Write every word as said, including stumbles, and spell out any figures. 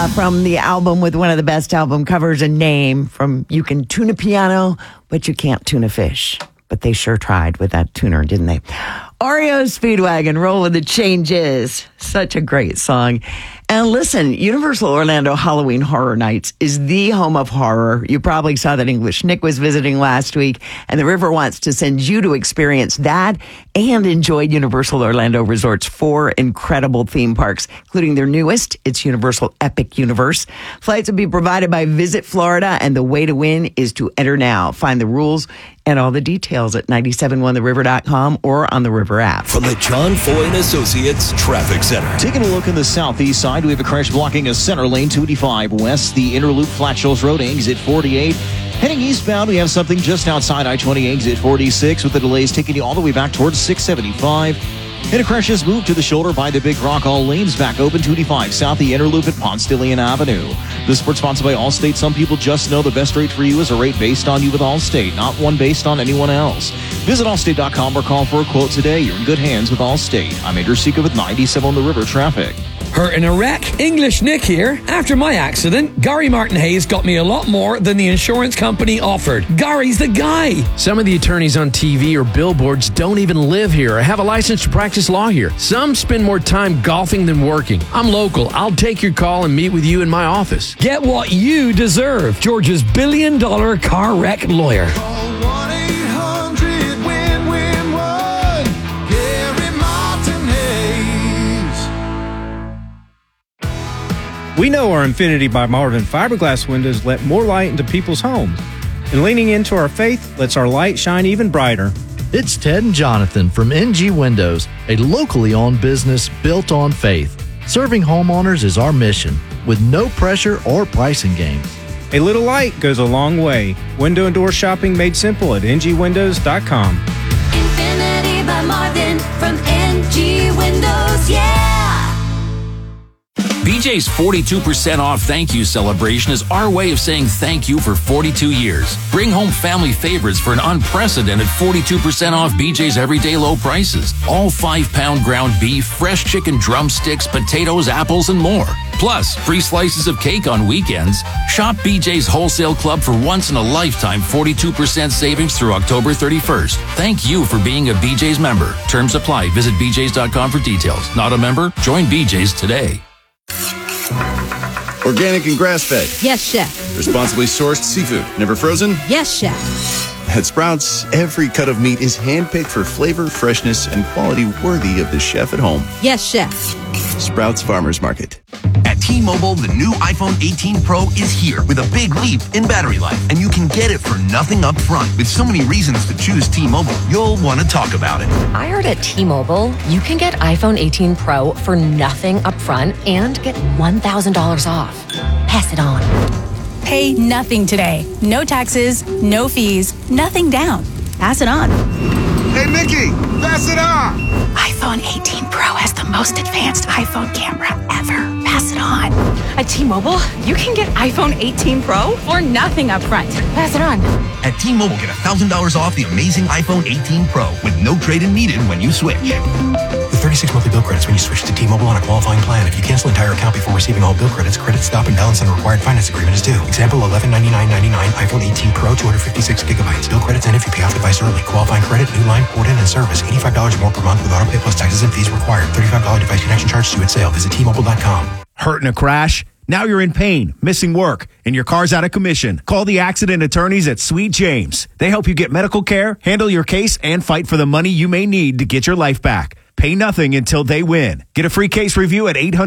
Uh, from the album with one of the best album covers, A Name, from You Can Tune a Piano, but You Can't Tune a Fish. But they sure tried with that tuner, didn't they? R E O Speedwagon, Roll with the Changes. Such a great song. And listen, Universal Orlando Halloween Horror Nights is the home of horror. You probably saw that English Nick was visiting last week, and the River wants to send you to experience that and enjoy Universal Orlando Resort's four incredible theme parks, including their newest, it's Universal Epic Universe. Flights will be provided by Visit Florida, and the way to win is to enter now. Find the rules and all the details at nine seven one the river dot com or on the River app. From the John Foy and Associates Traffic Center. Taking a look in the southeast side, we have a crash blocking a center lane, two eighty-five west, the inner loop, Flat Shoals Road, exit forty-eight. Heading eastbound, we have something just outside I twenty, exit forty-six, with the delays taking you all the way back towards six seventy-five. And a crash has moved to the shoulder by the Big Rock. All lanes back open, two eighty-five south, the inner loop at Ponce de Leon Avenue. This report sponsored by Allstate. Some people just know the best rate for you is a rate based on you with Allstate, not one based on anyone else. Visit allstate dot com or call for a quote today. You're in good hands with Allstate. I'm Andrew Seeker with ninety-seven on the River Traffic. Hurt in a wreck? English Nick here. After my accident, Gary Martin Hayes got me a lot more than the insurance company offered. Gary's the guy. Some of the attorneys on T V or billboards don't even live here or have a license to practice law here. Some spend more time golfing than working. I'm local. I'll take your call and meet with you in my office. Get what you deserve. Georgia's billion dollar car wreck lawyer. We know our Infinity by Marvin fiberglass windows let more light into people's homes. And leaning into our faith lets our light shine even brighter. It's Ted and Jonathan from N G Windows, a locally owned business built on faith. Serving homeowners is our mission, with no pressure or pricing games. A little light goes a long way. Window and door shopping made simple at N G windows dot com. Infinity by Marvin from N G Windows, yeah! B J's forty-two percent off thank you celebration is our way of saying thank you for forty-two years. Bring home family favorites for an unprecedented forty-two percent off B J's everyday low prices. All five-pound ground beef, fresh chicken drumsticks, potatoes, apples, and more. Plus, free slices of cake on weekends. Shop B J's Wholesale Club for once-in-a-lifetime forty-two percent savings through October thirty-first. Thank you for being a B J's member. Terms apply. Visit b j's dot com for details. Not a member? Join B J's today. Organic and grass-fed. Yes, chef. Responsibly sourced seafood. Never frozen? Yes, chef. At Sprouts, every cut of meat is handpicked for flavor, freshness, and quality worthy of the chef at home. Yes, chef. Sprouts Farmers Market. At T-Mobile, the new iPhone eighteen Pro is here with a big leap in battery life, and you can get it for nothing up front. With so many reasons to choose T-Mobile, you'll want to talk about it. I heard at T-Mobile, you can get iPhone eighteen Pro for nothing up front and get one thousand dollars off. Pass it on. Pay nothing today. No taxes, no fees, nothing down. Pass it on. Hey, Mickey, pass it on. iPhone eighteen Pro has the most advanced iPhone camera ever. Pass it on. At T-Mobile, you can get iPhone eighteen Pro for nothing up front. Pass it on. At T-Mobile, get one thousand dollars off the amazing iPhone eighteen Pro with no trade-in needed when you switch. With thirty-six monthly bill credits when you switch to T-Mobile on a qualifying plan. If you cancel entire account before receiving all bill credits, credit stop and balance on a required finance agreement is due. Example, eleven ninety-nine ninety-nine, iPhone eighteen Pro, two hundred fifty-six gigabytes. Bill credits end if you pay off device early. Qualifying credit, new line, port in, and service. eighty-five dollars more per month with auto pay plus taxes and fees required. thirty-five dollars device connection charge due at sale. Visit T Mobile dot com. Hurt in a crash? Now you're in pain, missing work, and your car's out of commission. Call the accident attorneys at Sweet James. They help you get medical care, handle your case, and fight for the money you may need to get your life back. Pay nothing until they win. Get a free case review at eight hundred